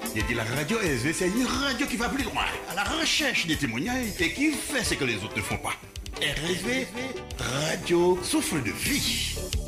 J'ai dit la radio SV, c'est une radio qui va plus loin, à la recherche des témoignages et qui fait ce que les autres ne font pas. RSV, radio souffle de vie.